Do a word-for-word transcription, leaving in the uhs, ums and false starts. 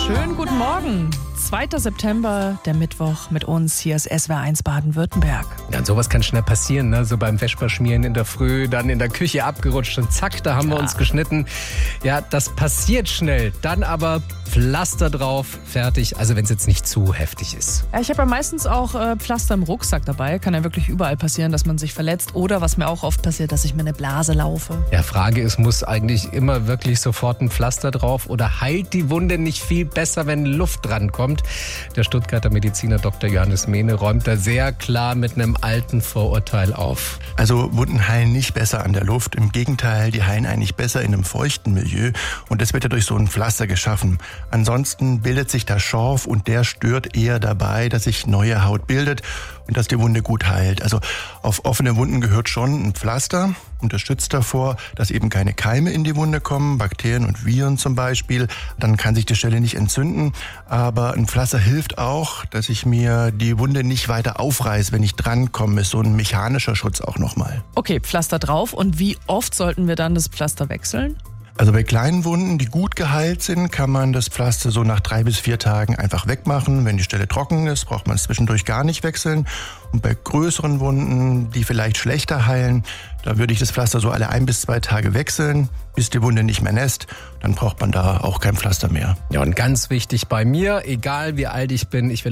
Schönen guten Morgen. zweiter September, der Mittwoch mit uns. Hier ist S W R eins Baden-Württemberg. Ja, und sowas kann schnell passieren, ne? So beim Vesperschmieren in der Früh, dann in der Küche abgerutscht und zack, da haben wir uns geschnitten. Ja, das passiert schnell. Dann aber Pflaster drauf, fertig. Also wenn es jetzt nicht zu heftig ist. Ja, ich habe ja meistens auch äh, Pflaster im Rucksack dabei. Kann ja wirklich überall passieren, dass man sich verletzt. Oder was mir auch oft passiert, dass ich mir eine Blase laufe. Ja, Frage ist, muss eigentlich immer wirklich sofort ein Pflaster drauf oder heilt die Wunde nicht viel besser, wenn Luft drankommt? Der Stuttgarter Mediziner Doktor Johannes Mehne räumt da sehr klar mit einem alten Vorurteil auf. Also Wunden heilen nicht besser an der Luft. Im Gegenteil, die heilen eigentlich besser in einem feuchten Milieu. Und das wird ja durch so ein Pflaster geschaffen. Ansonsten bildet sich da Schorf und der stört eher dabei, dass sich neue Haut bildet und dass die Wunde gut heilt. Also auf offene Wunden gehört schon ein Pflaster. Unterstützt davor, dass eben keine Keime in die Wunde kommen, Bakterien und Viren zum Beispiel. Dann kann sich die Stelle nicht entzünden. Aber ein Pflaster hilft auch, dass ich mir die Wunde nicht weiter aufreiße, wenn ich drankomme. Ist so ein mechanischer Schutz auch nochmal. Okay, Pflaster drauf. Und wie oft sollten wir dann das Pflaster wechseln? Also bei kleinen Wunden, die gut geheilt sind, kann man das Pflaster so nach drei bis vier Tagen einfach wegmachen. Wenn die Stelle trocken ist, braucht man es zwischendurch gar nicht wechseln. Und bei größeren Wunden, die vielleicht schlechter heilen, da würde ich das Pflaster so alle ein bis zwei Tage wechseln, bis die Wunde nicht mehr nässt. Dann braucht man da auch kein Pflaster mehr. Ja, und ganz wichtig bei mir, egal wie alt ich bin, ich will